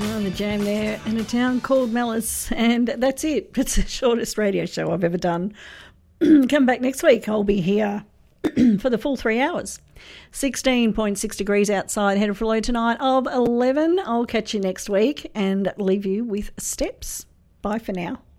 The Jam there in a town called Mellis, and that's it. It's the shortest radio show I've ever done. Come back next week. I'll be here for the full 3 hours. 16.6 degrees outside, headed for a low tonight of 11. I'll catch you next week and leave you with Steps. Bye for now.